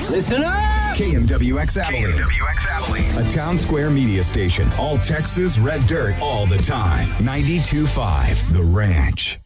Listen up! KMWX Abilene. KMWX Abilene. A Town Square media station. All Texas red dirt all the time. 92.5 The Ranch.